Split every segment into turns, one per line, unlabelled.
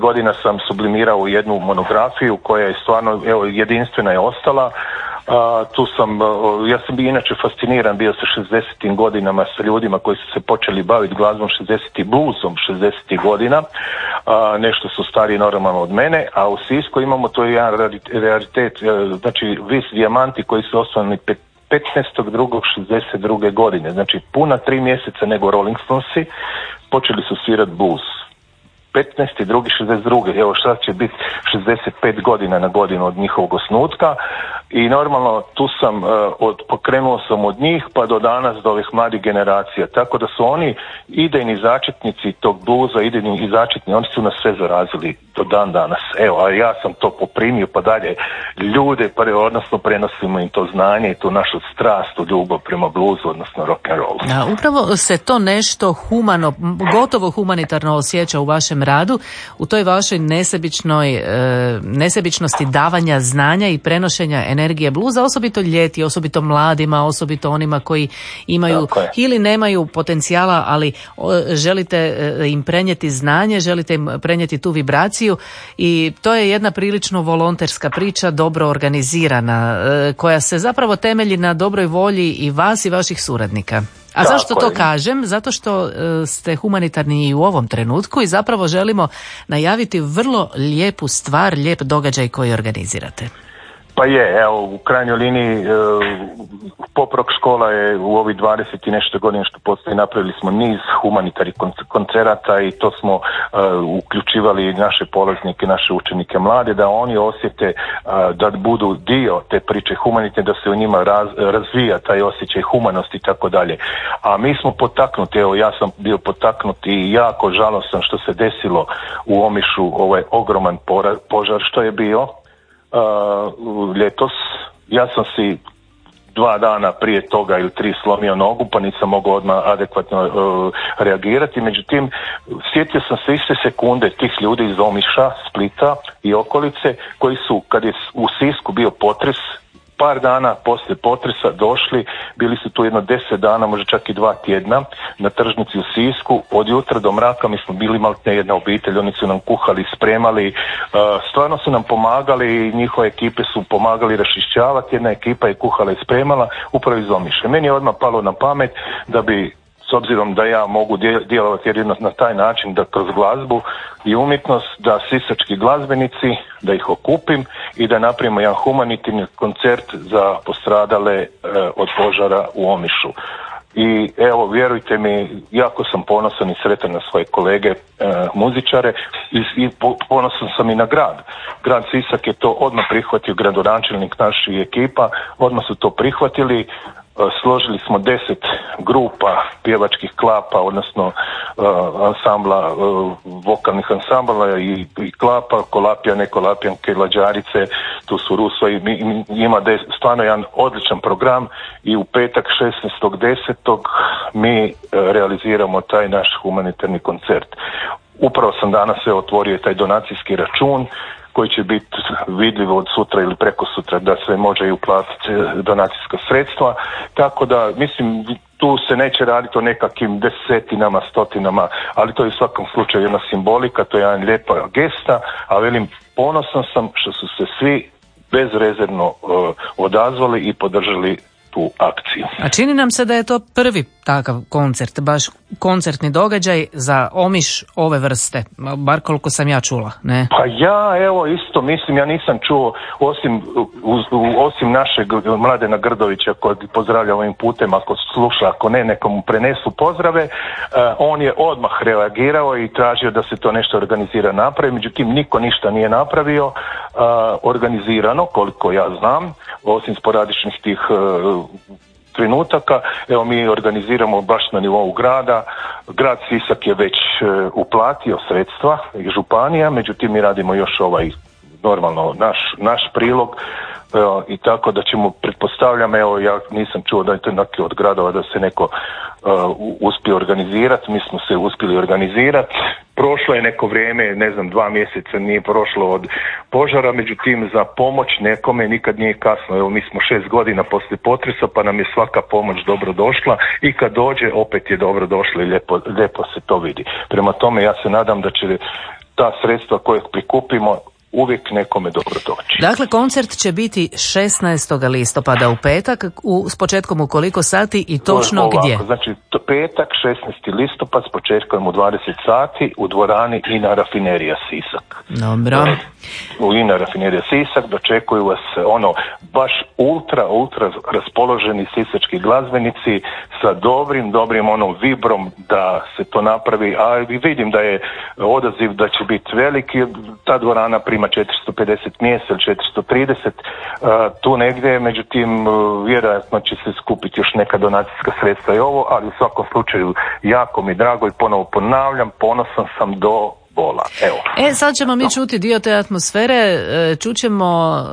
godina sam sublimirao u jednu monografiju koja je stvarno jedinstvena je ostala. Tu sam, ja sam bio inače fasciniran bio sa 60. godinama sa ljudima koji su se počeli baviti glazbom 60. bluesom 60. godina, nešto su stariji normalno od mene, a u Sisku imamo to jedan raritet, znači Vis Dijamanti koji su osnovani 15.2.62. godine, znači puna 3 mjeseca nego Rolling Stonesi, počeli su svirati blues. 15.2.62. Evo šta će biti 65 godina na godinu od njihovog osnutka i normalno tu sam pokrenuo sam od njih pa do danas do ovih mladih generacija, tako da su oni idejni začetnici tog bluza, idejni i začetni, oni su nas sve zarazili do dan danas. Evo, a ja sam to poprimio pa dalje ljude, odnosno prenosimo im to znanje i tu našu strast u ljubav prema bluzu, odnosno rock and roll.
Da, upravo se to humano, gotovo humanitarno osjeća u vašem radu, u toj vašoj nesebičnosti davanja znanja i prenošenja energije bluza, osobito ljeti, osobito mladima, osobito onima koji imaju ili nemaju potencijala, ali želite im prenijeti znanje, želite im prenijeti tu vibraciju i to je jedna prilično volonterska priča, dobro organizirana, koja se zapravo temelji na dobroj volji i vas i vaših suradnika. A zašto to kažem? Zato što ste humanitarni i u ovom trenutku i zapravo želimo najaviti vrlo lijepu stvar, lijep događaj koji organizirate.
Pa evo, u krajnjoj liniji Pop Rock škola je u ovih 20 i nešto godina što postoji, napravili smo niz humanitarnih koncerata i to smo uključivali naše polaznike, naše učenike mlade, da oni osjete da budu dio te priče humanitarne, da se u njima razvija taj osjećaj humanosti i tako dalje. A mi smo potaknuti, evo ja sam bio potaknut i jako žalostan što se desilo u Omišu, ovaj ogroman požar što je bio ljetos. Ja sam si 2 dana prije toga ili 3 slomio nogu pa nisam mogao odmah adekvatno reagirati, međutim sjetio sam se iste sekunde tih ljudi iz Omiša, Splita i okolice koji su, kad je u Sisku bio potres, par dana poslije potresa došli, bili su tu jedno 10 dana, možda čak i 2 tjedna na tržnici u Sisku, od jutra do mraka. Mi smo bili maltene jedna obitelj, oni su nam kuhali, spremali, stvarno su nam pomagali, njihove ekipe su pomagali raščišćavati, jedna ekipa je kuhala i spremala upravo iz Omiša. Meni je odmah palo na pamet da bi, s obzirom da ja mogu djelovati jedino na taj način da kroz glazbu i umjetnost, da sisački glazbenici, da ih okupim i da napravimo jedan humanitarni koncert za postradale od požara u Omišu. I evo, vjerujte mi, jako sam ponosan i sretan na svoje kolege muzičare i ponosan sam i na grad. Grad Sisak je to odmah prihvatio, gradonačelnik naših ekipa, odmah su to prihvatili. Složili smo 10 grupa pjevačkih klapa, odnosno ansambla, vokalnih ansambla i klapa, kolapijane, kolapijanke, lađarice, tu su Ruso i ima stvarno jedan odličan program i u petak 16.10. mi realiziramo taj naš humanitarni koncert. Upravo sam danas otvorio taj donacijski račun koji će biti vidljivo od sutra ili preko sutra, da se može i uplatiti donacijska sredstva, tako da mislim tu se neće raditi o nekakvim desetinama, stotinama, ali to je u svakom slučaju jedna simbolika, to je jedna lijepa gesta, a velim, ponosan sam što su se svi bezrezervno odazvali i podržali tu akciju.
A čini nam se da je to prvi takav koncert, baš koncertni događaj za Omiš ove vrste, bar koliko sam ja čula, ne?
Pa ja evo isto mislim, ja nisam čuo osim našeg Mladena Grdovića koji pozdravlja ovim putem, ako sluša, ako ne, nekomu prenesu pozdrave, on je odmah reagirao i tražio da se to nešto organizira napravi, međutim niko ništa nije napravio organizirano, koliko ja znam, osim sporadičnih tih trenutaka. Evo mi organiziramo baš na nivou grada. Grad Sisak je već uplatio sredstva i županija, međutim mi radimo još normalno naš prilog i tako da ćemo, pretpostavljam, evo ja nisam čuo da je to neki od gradova da se neko uspio organizirati, mi smo se uspjeli organizirati. Prošlo je neko vrijeme, ne znam, 2 mjeseca nije prošlo od požara, međutim za pomoć nekome nikad nije kasno. Evo mi smo 6 godina poslije potresa pa nam je svaka pomoć dobro došla i kad dođe opet je dobro došla i lijepo se to vidi. Prema tome ja se nadam da će ta sredstva koje prikupimo uvijek nekome dobro doći.
Dakle, koncert će biti 16. listopada u petak, s početkom u koliko sati i točno
ovako,
gdje?
Znači, petak 16. listopad s početkom u 20 sati u dvorani INA Rafinerija Sisak.
Dobro.
U INA Rafinerija Sisak dočekuju vas baš ultra raspoloženi sisački glazbenici sa dobrim vibrom da se to napravi, a vidim da je odaziv da će biti veliki. Ta dvorana prima 450 mjesta ili 430 tu negdje, međutim vjerojatno će se skupiti još neka donacijska sredstva i ovo, ali u svakom slučaju jako mi drago i ponovo ponavljam, ponosan sam do bola. Evo.
Sad ćemo mi čuti dio te atmosfere, čućemo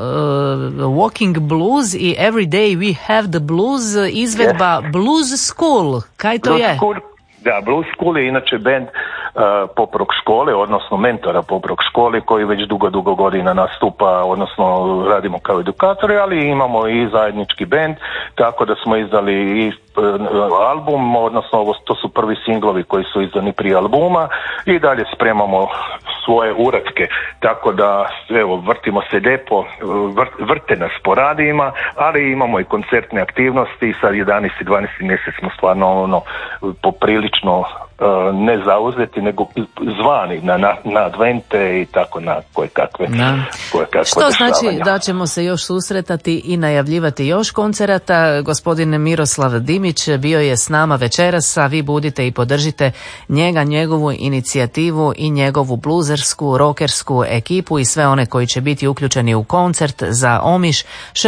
Walking Blues i Every Day We Have the Blues, izvedba Blues School. Kaj to je?
Da, Blues School je inače band pop rock škole, odnosno mentora pop rock škole koji već dugo godina nastupa, odnosno radimo kao edukatori, ali imamo i zajednički band, tako da smo izdali i album, odnosno to su prvi singlovi koji su izdani prije albuma i dalje spremamo svoje uratke, tako da evo vrtimo se lijepo, vrte nas po radijima, ali imamo i koncertne aktivnosti. Sad 11. i 12. mjesec smo stvarno poprilično ne zauzeti, nego zvani na advente i tako na kojekakve
Što znači da ćemo se još susretati i najavljivati još koncerata. Gospodin Miroslav Dimić bio je s nama večeras, a vi budite i podržite njega, njegovu inicijativu i njegovu bluzersku, rockersku ekipu i sve one koji će biti uključeni u koncert za Omiš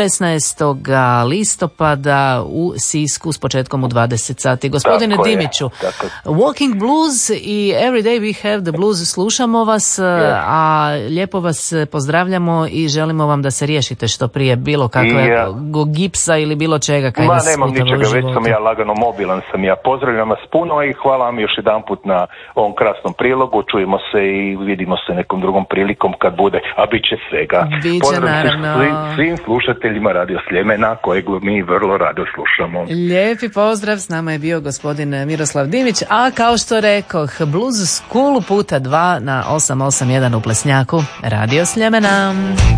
16. listopada u Sisku s početkom u 20 sati. Gospodine Dimiću, Walking Blues i Every Day We Have the Blues, slušamo vas, a lijepo vas pozdravljamo i želimo vam da se riješite što prije bilo kakve gipsa ili bilo čega.
Nemam ničega, već sam ja lagano mobilan sam ja. Pozdravljam vas puno i hvala vam još jedan put na ovom krasnom prilogu. Čujemo se i vidimo se nekom drugom prilikom kad bude, a bit će svega. Pozdrav svim slušateljima Radio Sljemena kojeg mi vrlo rado slušamo.
Lijepi pozdrav, s nama je bio gospodin Miroslav Dimić, a kao što rekoh, Blues School puta 2 na 881 u Plesnjaku, Radio Sljemena.